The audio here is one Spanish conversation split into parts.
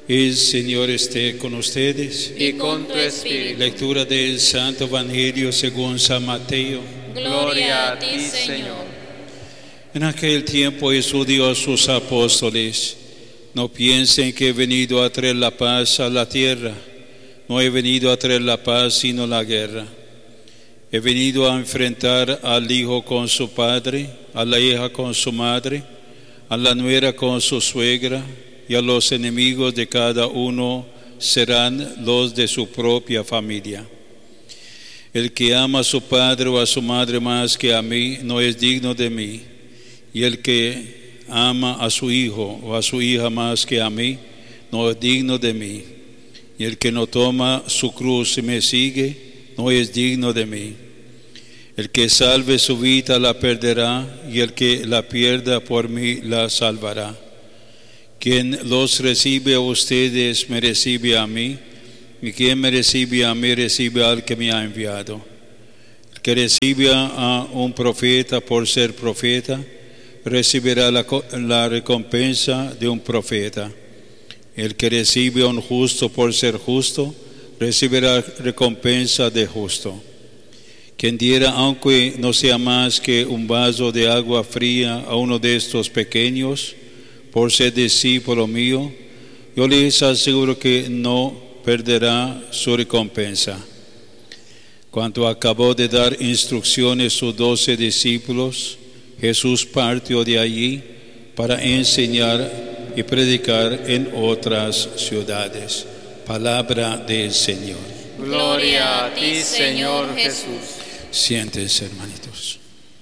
El Señor esté con ustedes. Y con tu espíritu. Lectura del Santo Evangelio según San Mateo. Gloria a ti, Señor. En aquel tiempo Jesús dijo a sus apóstoles: no piensen que he venido a traer la paz a la tierra. No he venido a traer la paz, sino la guerra. He venido a enfrentar al hijo con su padre, a la hija con su madre, a la nuera con su suegra, y a los enemigos de cada uno serán los de su propia familia. El que ama a su padre o a su madre más que a mí no es digno de mí, y el que ama a su hijo o a su hija más que a mí no es digno de mí, y el que no toma su cruz y me sigue no es digno de mí. El que salve su vida la perderá, y el que la pierda por mí la salvará. Quien los recibe a ustedes me recibe a mí, y quien me recibe a mí recibe al que me ha enviado. El que recibe a un profeta por ser profeta recibirá la recompensa de un profeta. El que recibe a un justo por ser justo recibirá recompensa de justo. Quien diera, aunque no sea más que un vaso de agua fría a uno de estos pequeños, por ser discípulo mío, yo les aseguro que no perderá su recompensa. Cuando acabó de dar instrucciones a sus 12 discípulos, Jesús partió de allí para enseñar y predicar en otras ciudades. Palabra del Señor. Gloria a ti, Señor Jesús. Siéntense, hermanitos.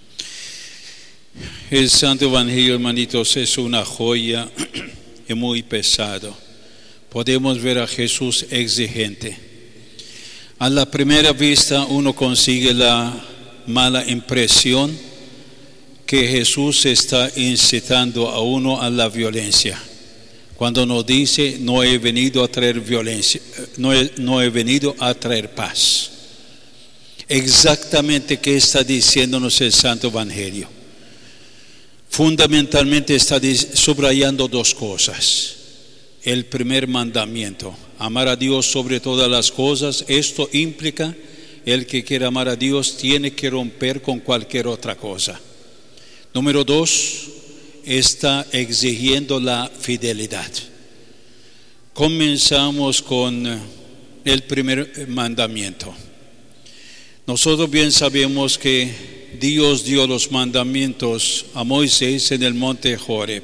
El Santo Evangelio, hermanitos, es una joya y muy pesado. Podemos ver a Jesús exigente. A la primera vista uno consigue la mala impresión que Jesús está incitando a uno a la violencia. Cuando nos dice, no he venido a traer violencia, no he venido a traer paz. Exactamente qué está diciéndonos el Santo Evangelio. Fundamentalmente está subrayando dos cosas. El primer mandamiento, amar a Dios sobre todas las cosas. Esto implica el que quiera amar a Dios tiene que romper con cualquier otra cosa. Número 2, está exigiendo la fidelidad. Comenzamos con el primer mandamiento. Nosotros bien sabemos que Dios dio los mandamientos a Moisés en el monte Horeb.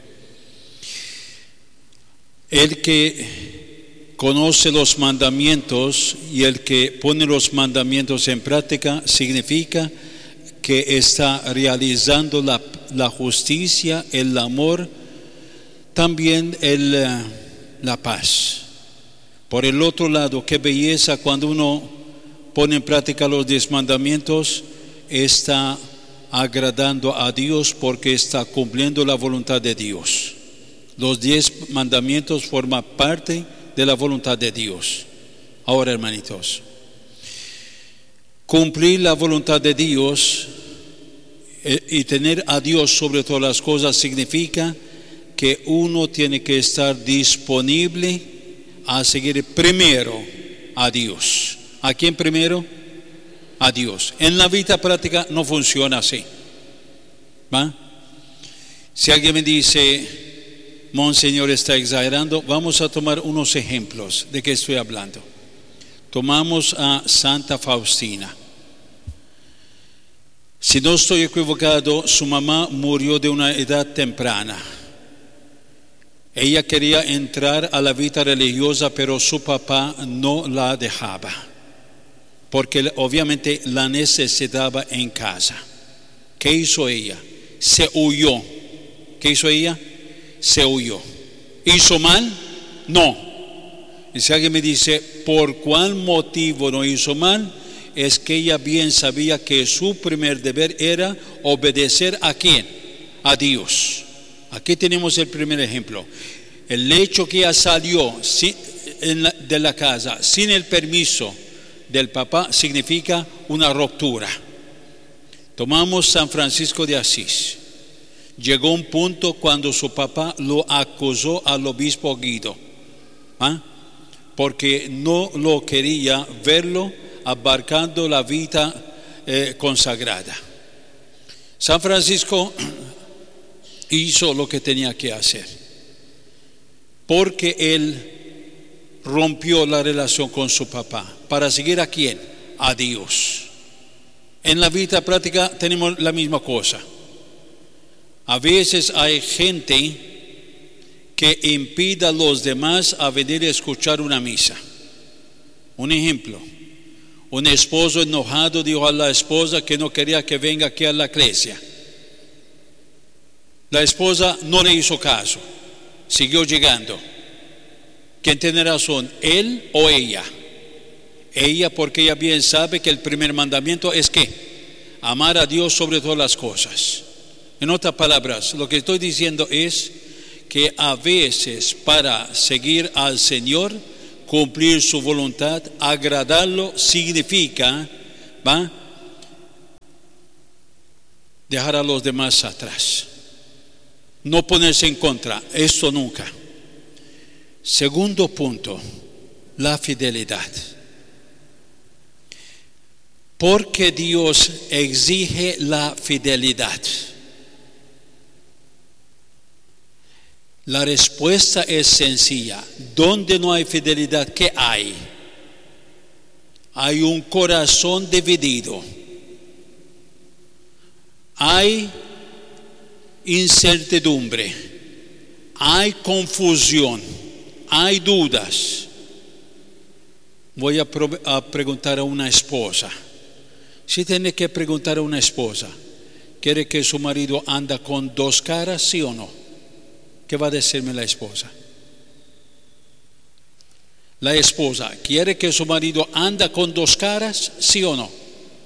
El que conoce los mandamientos y el que pone los mandamientos en práctica significa que está realizando la justicia, el amor, también la paz. Por el otro lado, qué belleza cuando uno pone en práctica los 10 mandamientos, está agradando a Dios porque está cumpliendo la voluntad de Dios. Los 10 mandamientos forman parte de la voluntad de Dios. Ahora, hermanitos, cumplir la voluntad de Dios y tener a Dios sobre todas las cosas significa que uno tiene que estar disponible a seguir primero a Dios. ¿A quién primero? A Dios. En la vida práctica no funciona así. ¿Va? Si alguien me dice, Monseñor está exagerando, vamos a tomar unos ejemplos de qué estoy hablando. Tomamos a Santa Faustina. Si no estoy equivocado, su mamá murió de una edad temprana. Ella quería entrar a la vida religiosa, pero su papá no la dejaba, porque obviamente la necesitaba en casa. ¿Qué hizo ella? Se huyó. ¿Qué hizo ella? Se huyó. ¿Hizo mal? No. Y si alguien me dice, ¿por cuál motivo no hizo mal? Es que ella bien sabía que su primer deber era obedecer ¿a quién? A Dios. Aquí tenemos el primer ejemplo. El hecho que ella salió de la casa sin el permiso del papá significa una ruptura. Tomamos San Francisco de Asís. Llegó un punto cuando su papá lo acusó al obispo Guido. porque no lo quería verlo abarcando la vida consagrada. San Francisco hizo lo que tenía que hacer, porque él rompió la relación con su papá. ¿Para seguir a quién? A Dios. En la vida práctica tenemos la misma cosa. A veces hay gente que impide a los demás a venir a escuchar una misa. Un ejemplo: un esposo enojado dijo a la esposa que no quería que venga aquí a la iglesia. La esposa no le hizo caso, siguió llegando. ¿Quién tiene razón, él o ella? Ella, porque ella bien sabe que el primer mandamiento es ¿qué? Amar a Dios sobre todas las cosas. En otras palabras, lo que estoy diciendo es que a veces para seguir al Señor, cumplir su voluntad, agradarlo, significa dejar a los demás atrás, no ponerse en contra. Esto nunca. Segundo punto, la fidelidad. Porque Dios exige la fidelidad. La respuesta es sencilla. ¿Dónde no hay fidelidad, qué hay? Hay un corazón dividido. Hay incertidumbre. Hay confusión. Hay dudas. Voy a preguntar a una esposa. Si tiene que preguntar a una esposa, ¿quiere que su marido anda con dos caras, sí o no? ¿Qué va a decirme la esposa? La esposa, ¿quiere que su marido anda con dos caras, sí o no?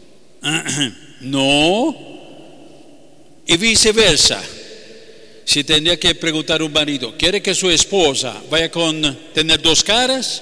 No. Y viceversa. Si tendría que preguntar a un marido, ¿quiere que su esposa vaya con tener dos caras?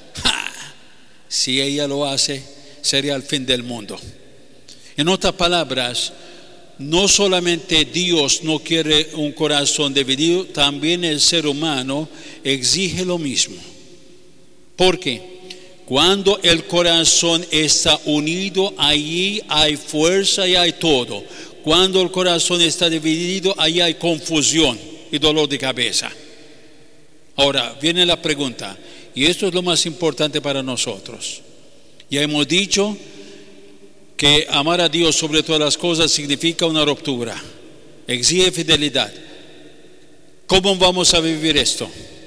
Si ella lo hace, sería el fin del mundo. En otras palabras, no solamente Dios no quiere un corazón dividido, también el ser humano exige lo mismo. Porque cuando el corazón está unido, allí hay fuerza y hay todo. Cuando el corazón está dividido, allí hay confusión y dolor de cabeza. Ahora viene la pregunta, y esto es lo más importante para nosotros. Ya hemos dicho que amar a Dios sobre todas las cosas significa una ruptura, exige fidelidad. ¿Cómo vamos a vivir esto?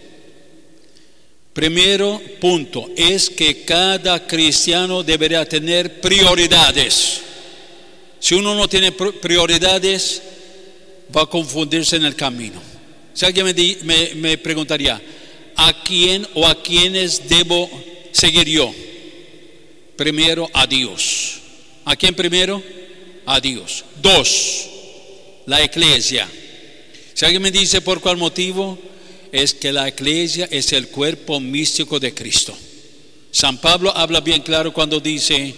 Primero punto es que cada cristiano debería tener prioridades. Si uno no tiene prioridades, va a confundirse en el camino. Si alguien me preguntaría, ¿a quién o a quiénes debo seguir yo? Primero a Dios. ¿A quién primero? A Dios. Dos, la iglesia. Si alguien me dice por cuál motivo, es que la iglesia es el cuerpo místico de Cristo. San Pablo habla bien claro cuando dice,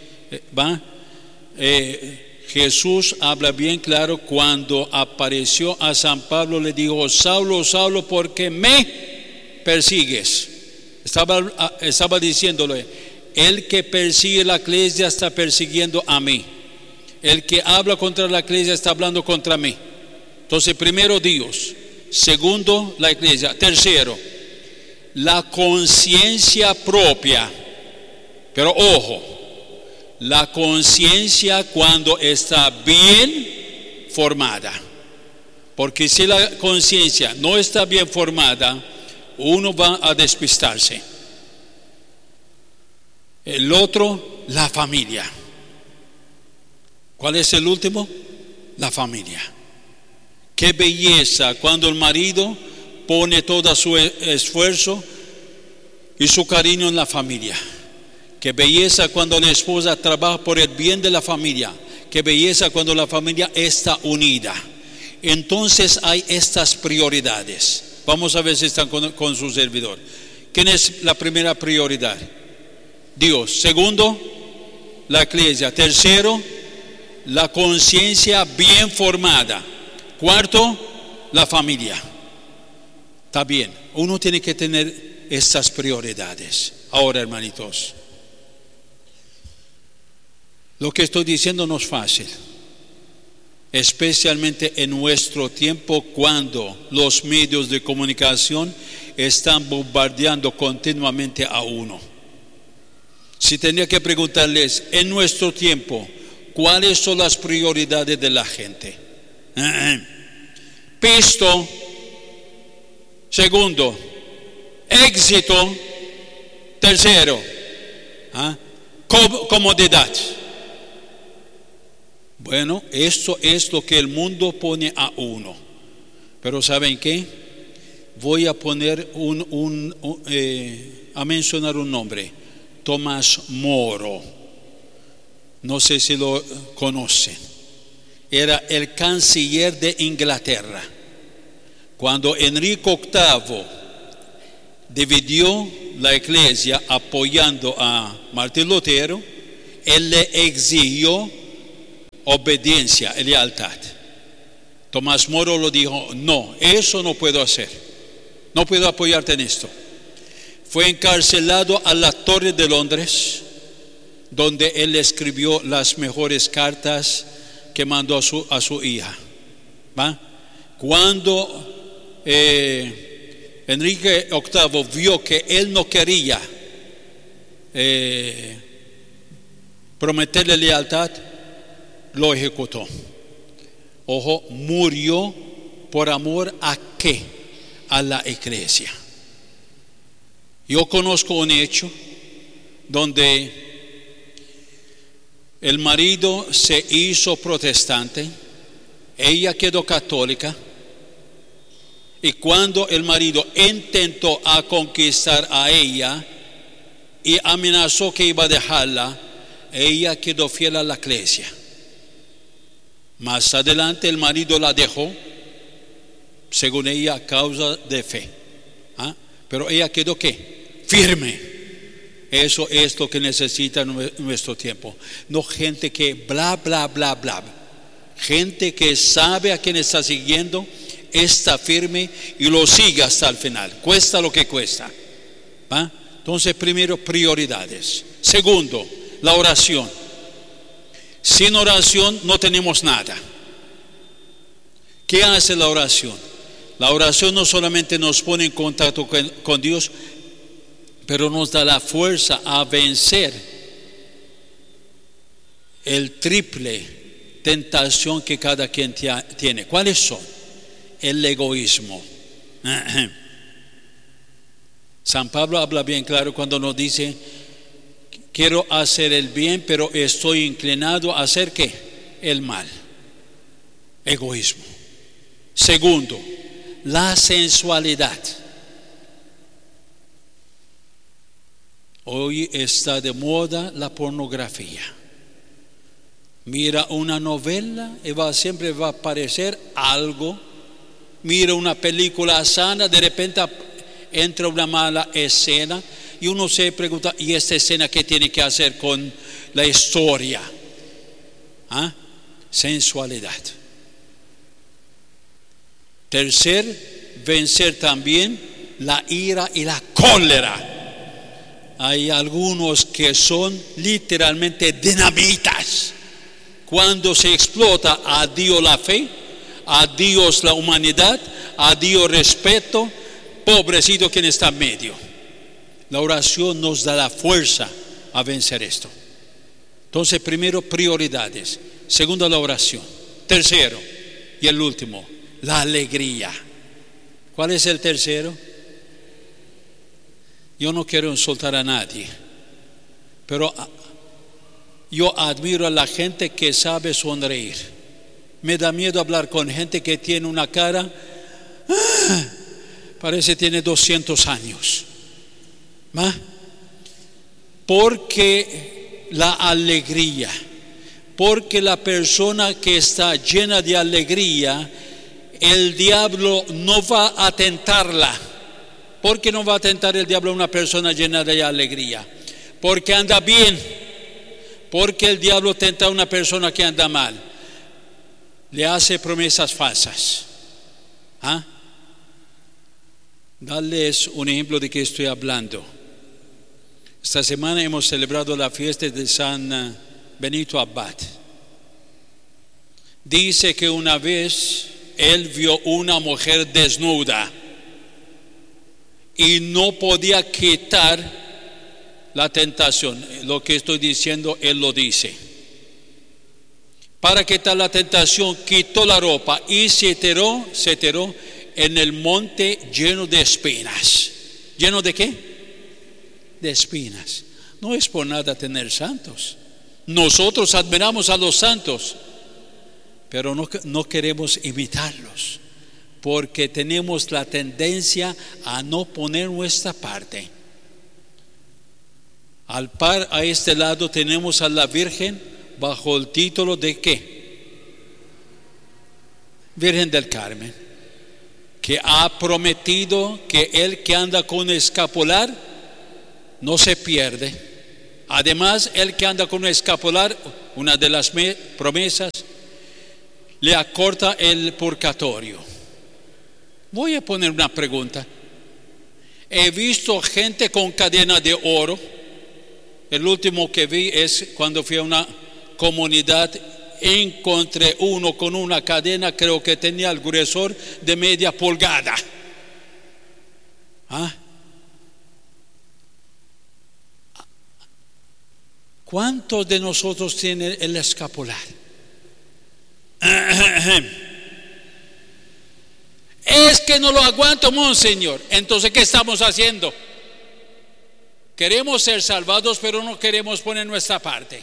Jesús habla bien claro cuando apareció a San Pablo, le dijo, Saulo, Saulo, ¿por qué me persigues? Estaba diciéndole, el que persigue la iglesia está persiguiendo a mí. El que habla contra la iglesia está hablando contra mí. Entonces, primero Dios, segundo la iglesia, tercero la conciencia propia. Pero ojo, la conciencia cuando está bien formada. Porque si la conciencia no está bien formada, uno va a despistarse. El otro, la familia. ¿Cuál es el último? La familia. Qué belleza cuando el marido pone todo su esfuerzo y su cariño en la familia. Qué belleza cuando la esposa trabaja por el bien de la familia. Qué belleza cuando la familia está unida. Entonces hay estas prioridades. Vamos a ver si están con su servidor. ¿Quién es la primera prioridad? Dios. Segundo, la iglesia. Tercero, la conciencia bien formada. Cuarto, la familia. Está bien. Uno tiene que tener estas prioridades. Ahora, hermanitos, lo que estoy diciendo no es fácil, especialmente en nuestro tiempo cuando los medios de comunicación están bombardeando continuamente a uno. Si tenía que preguntarles en nuestro tiempo, ¿cuáles son las prioridades de la gente? Pisto. Segundo, éxito. Tercero, comodidad. Bueno, esto es lo que el mundo pone a uno. Pero ¿saben qué? Voy a poner a mencionar un nombre. Tomás Moro. No sé si lo conocen. Era el canciller de Inglaterra. Cuando Enrique VIII dividió la iglesia apoyando a Martín Lutero, él le exigió obediencia y lealtad. Tomás Moro lo dijo: no, eso no puedo hacer, no puedo apoyarte en esto. Fue encarcelado a la Torre de Londres, donde él escribió las mejores cartas que mandó a su hija. ¿Va? Cuando Enrique VIII vio que él no quería prometerle lealtad, lo ejecutó. Ojo, murió por amor a ¿qué? A la iglesia. Yo conozco un hecho donde el marido se hizo protestante, ella quedó católica, y cuando el marido intentó a conquistar a ella y amenazó que iba a dejarla, ella quedó fiel a la iglesia. Más adelante el marido la dejó, según ella, a causa de fe. Pero ella quedó ¿qué? Firme. Eso es lo que necesita nuestro tiempo. No gente que bla, bla, bla, bla. Gente que sabe a quién está siguiendo, está firme y lo sigue hasta el final. Cuesta lo que cuesta. Entonces, primero, prioridades. Segundo, la oración. Sin oración no tenemos nada. ¿Qué hace la oración? La oración no solamente nos pone en contacto con Dios, pero nos da la fuerza a vencer el triple tentación que cada quien tiene. ¿Cuáles son? El egoísmo. San Pablo habla bien claro cuando nos dice: quiero hacer el bien, pero estoy inclinado a hacer ¿qué? El mal. Egoísmo. Segundo, la sensualidad. Hoy está de moda la pornografía. Mira una novela y siempre va a aparecer algo. Mira una película sana, de repente entra una mala escena y uno se pregunta: ¿y esta escena qué tiene que hacer con la historia? Sensualidad. Tercer, vencer también la ira y la cólera. Hay algunos que son literalmente dinamitas. Cuando se explota, a Dios la fe, a Dios la humanidad, a Dios respeto, pobrecito quien está en medio. La oración nos da la fuerza a vencer esto. Entonces, primero, prioridades. Segundo, la oración. Tercero, y el último, la alegría. ¿Cuál es el tercero? Yo no quiero insultar a nadie, pero yo admiro a la gente que sabe sonreír. Me da miedo hablar con gente que tiene una cara, parece tiene 200 años. Porque la alegría, porque la persona que está llena de alegría, el diablo no va a tentarla. ¿Por qué no va a tentar el diablo a una persona llena de alegría? Porque anda bien. Porque el diablo tenta a una persona que anda mal. Le hace promesas falsas. darles un ejemplo de qué estoy hablando. Esta semana hemos celebrado la fiesta de San Benito Abad. Dice que una vez él vio una mujer desnuda y no podía quitar la tentación. Lo que estoy diciendo, él lo dice. Para quitar la tentación, quitó la ropa y se tiró en el monte lleno de espinas. ¿Lleno de qué? De espinas. No es por nada tener santos. Nosotros admiramos a los santos, pero no queremos imitarlos, porque tenemos la tendencia a no poner nuestra parte. Al par a este lado tenemos a la Virgen bajo el título de ¿qué? Virgen del Carmen, que ha prometido que el que anda con escapular no se pierde. Además, el que anda con escapular, una de las promesas, le acorta el purgatorio. Voy a poner una pregunta. He visto gente con cadena de oro. El último que vi es cuando fui a una comunidad, encontré uno con una cadena, creo que tenía el gruesor de media pulgada. ¿Cuántos de nosotros tienen el escapular? Es que no lo aguanto, monseñor. Entonces, ¿qué estamos haciendo? Queremos ser salvados, pero no queremos poner nuestra parte.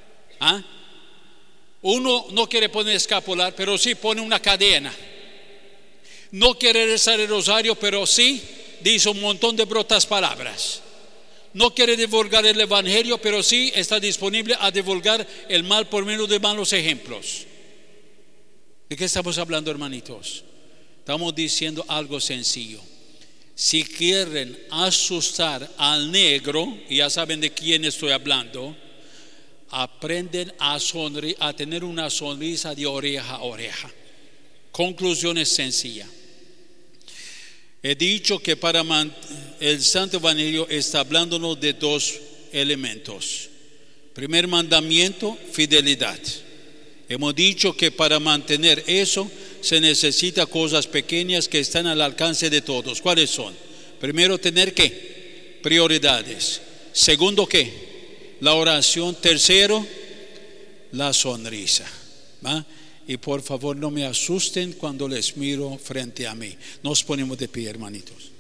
Uno no quiere poner escapular, pero sí pone una cadena. No quiere rezar el rosario, pero sí dice un montón de brotas palabras. No quiere divulgar el evangelio, pero sí está disponible a divulgar el mal por medio de malos ejemplos. ¿De qué estamos hablando, hermanitos? Estamos diciendo algo sencillo. Si quieren asustar al negro, y ya saben de quién estoy hablando, aprenden a tener una sonrisa de oreja a oreja. Conclusión es sencilla. He dicho que para el Santo Evangelio está hablándonos de dos elementos. Primer mandamiento, fidelidad. Hemos dicho que para mantener eso se necesita cosas pequeñas que están al alcance de todos. ¿Cuáles son? Primero, tener ¿qué? Prioridades. Segundo, ¿qué? La oración. Tercero, la sonrisa. ¿Va? Y por favor no me asusten cuando les miro frente a mí. Nos ponemos de pie, hermanitos.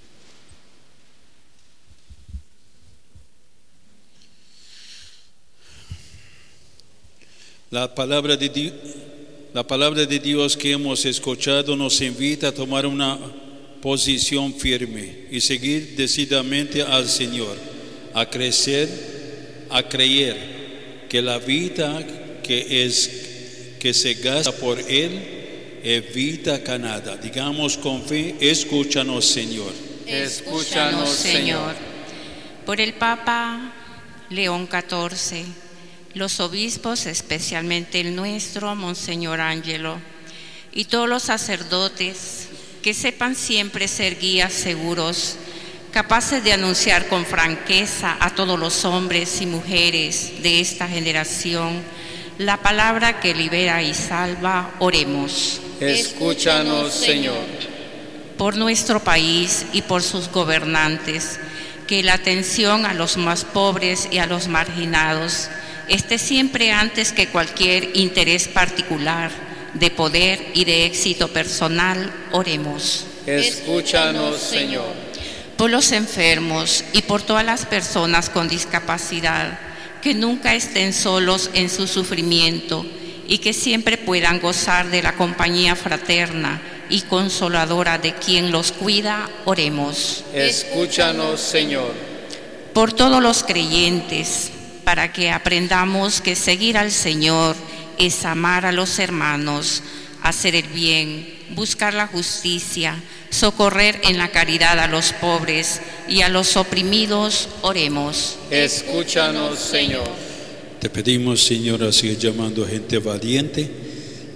La palabra de Dios que hemos escuchado nos invita a tomar una posición firme y seguir decididamente al Señor, a crecer, a creer que la vida que se gasta por Él es vida ganada. Digamos con fe: escúchanos, Señor. Escúchanos, Señor. Por el Papa León XIV, los obispos, especialmente el nuestro, Monseñor Ángelo, y todos los sacerdotes, que sepan siempre ser guías seguros, capaces de anunciar con franqueza a todos los hombres y mujeres de esta generación la palabra que libera y salva. Oremos. Escúchanos, Señor. Por nuestro país y por sus gobernantes, que la atención a los más pobres y a los marginados esté siempre antes que cualquier interés particular de poder y de éxito personal. Oremos. Escúchanos, Señor. Por los enfermos y por todas las personas con discapacidad, que nunca estén solos en su sufrimiento y que siempre puedan gozar de la compañía fraterna y consoladora de quien los cuida. Oremos. Escúchanos, Señor. Por todos los creyentes, para que aprendamos que seguir al Señor es amar a los hermanos, hacer el bien, buscar la justicia, socorrer en la caridad a los pobres y a los oprimidos. Oremos. Escúchanos, Señor. Te pedimos, Señor, a seguir llamando gente valiente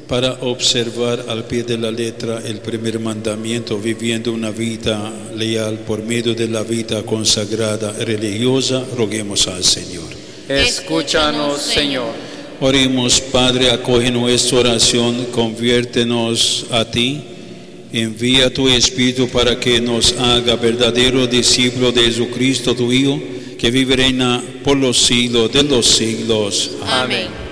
para observar al pie de la letra el primer mandamiento, viviendo una vida leal por medio de la vida consagrada religiosa, roguemos al Señor. Escúchanos, Señor. Oremos, Padre, acoge nuestra oración, conviértenos a ti, envía tu Espíritu para que nos haga verdadero discípulo de Jesucristo, tu Hijo, que vive y reina por los siglos de los siglos. Amén.